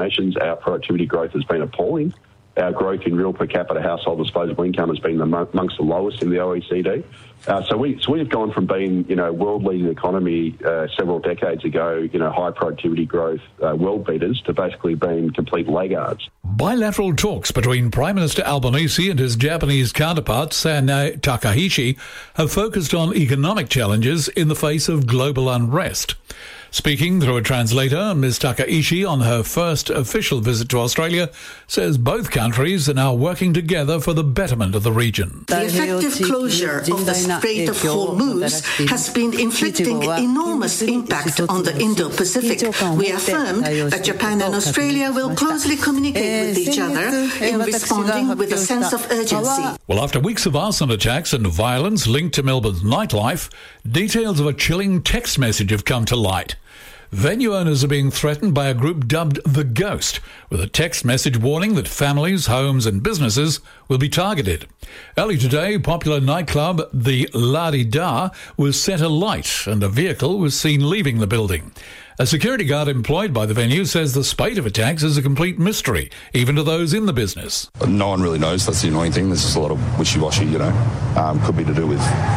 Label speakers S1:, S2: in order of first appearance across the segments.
S1: nations, our productivity growth has been appalling. Our growth in real per capita household disposable income has been amongst the lowest in the OECD. So we've gone from being, world-leading economy several decades ago, high productivity growth, world beaters, to basically being complete laggards.
S2: Bilateral talks between Prime Minister Albanese and his Japanese counterpart, Sanae Takaichi, have focused on economic challenges in the face of global unrest. Speaking through a translator, Ms. Takaichi, on her first official visit to Australia, says both countries are now working together for the betterment of the region.
S3: The effective closure of the Strait of Hormuz has been inflicting enormous impact on the Indo-Pacific. We affirm that Japan and Australia will closely communicate with each other in responding with a sense of urgency.
S2: Well, after weeks of arson attacks and violence linked to Melbourne's nightlife, details of a chilling text message have come to light. Venue owners are being threatened by a group dubbed The Ghost, with a text message warning that families, homes and businesses will be targeted. Early today, popular nightclub The La-Di-Da was set alight and a vehicle was seen leaving the building. A security guard employed by the venue says the spate of attacks is a complete mystery, even to those in the business.
S4: No one really knows. That's the annoying thing. There's just a lot of wishy-washy, could be to do with...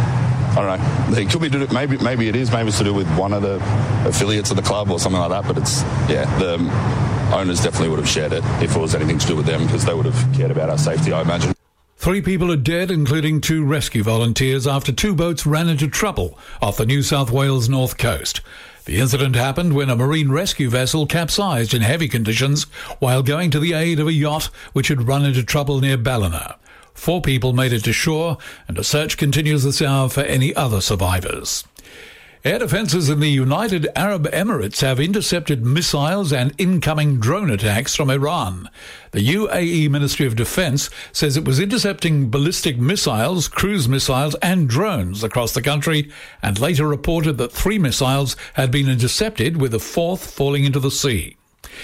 S4: I don't know. It could be to do, maybe it is. Maybe it's to do with one of the affiliates of the club or something like that. But the owners definitely would have shared it if it was anything to do with them, because they would have cared about our safety, I imagine.
S2: 3 people are dead, including 2 rescue volunteers, after 2 boats ran into trouble off the New South Wales north coast. The incident happened when a marine rescue vessel capsized in heavy conditions while going to the aid of a yacht which had run into trouble near Ballina. 4 people made it to shore, and a search continues this hour for any other survivors. Air defences in the United Arab Emirates have intercepted missiles and incoming drone attacks from Iran. The UAE Ministry of Defence says it was intercepting ballistic missiles, cruise missiles and drones across the country, and later reported that 3 missiles had been intercepted, with a 4th falling into the sea.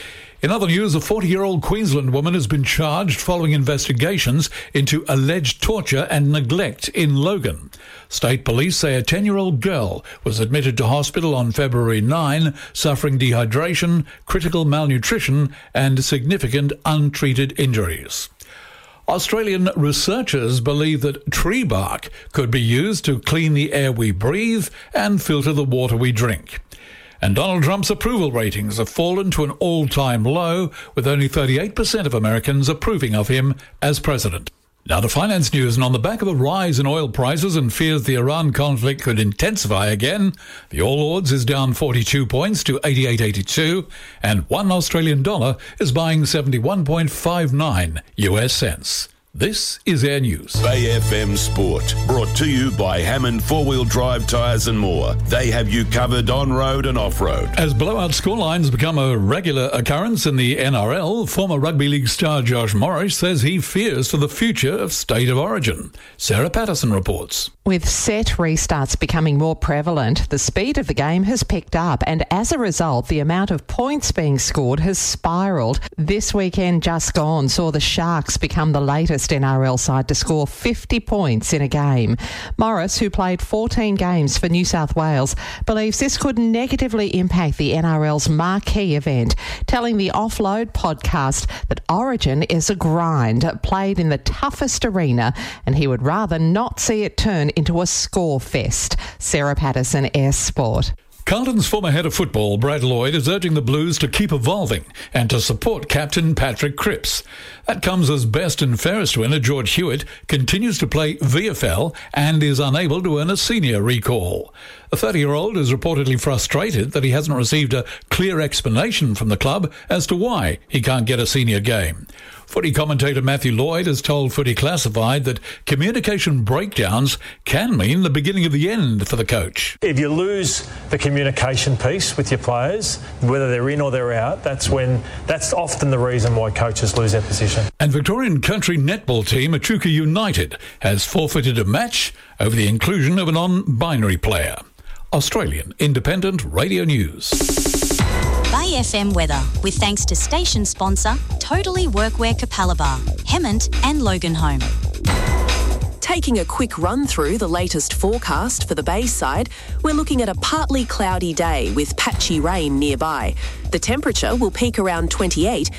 S2: In other news, a 40-year-old Queensland woman has been charged following investigations into alleged torture and neglect in Logan. State police say a 10-year-old girl was admitted to hospital on February 9, suffering dehydration, critical malnutrition and significant untreated injuries. Australian researchers believe that tree bark could be used to clean the air we breathe and filter the water we drink. And Donald Trump's approval ratings have fallen to an all-time low, with only 38% of Americans approving of him as president. Now to finance news, and on the back of a rise in oil prices and fears the Iran conflict could intensify again, the All Ords is down 42 points to 88.82, and $1 Australian dollar is buying 71.59 US cents. This is Air News.
S5: Bay FM Sport, brought to you by Hammond 4-Wheel Drive Tyres and More. They have you covered on-road and off-road.
S2: As blowout scorelines become a regular occurrence in the NRL, former rugby league star Josh Morris says he fears for the future of State of Origin. Sarah Patterson reports.
S6: With set restarts becoming more prevalent, the speed of the game has picked up, and as a result, the amount of points being scored has spiralled. This weekend just gone saw the Sharks become the latest NRL side to score 50 points in a game. Morris, who played 14 games for New South Wales, believes this could negatively impact the NRL's marquee event, telling the Offload podcast that Origin is a grind played in the toughest arena, and he would rather not see it turn into a score fest. Sarah Patterson, Air Sport.
S2: Carlton's former head of football, Brad Lloyd, is urging the Blues to keep evolving and to support captain Patrick Cripps. That comes as best and fairest winner George Hewitt continues to play VFL and is unable to earn a senior recall. The 30-year-old is reportedly frustrated that he hasn't received a clear explanation from the club as to why he can't get a senior game. Footy commentator Matthew Lloyd has told Footy Classified that communication breakdowns can mean the beginning of the end for the coach.
S7: If you lose the communication piece with your players, whether they're in or they're out, that's often the reason why coaches lose their position.
S2: And Victorian country netball team Echuca United has forfeited a match over the inclusion of a non-binary player. Australian Independent Radio News.
S8: Bay FM weather, with thanks to station sponsor Totally Workwear Capalaba, Hemmant and Logan Home.
S9: taking a quick run through the latest forecast for the Bayside, we're looking at a partly cloudy day with patchy rain nearby. The temperature will peak around 28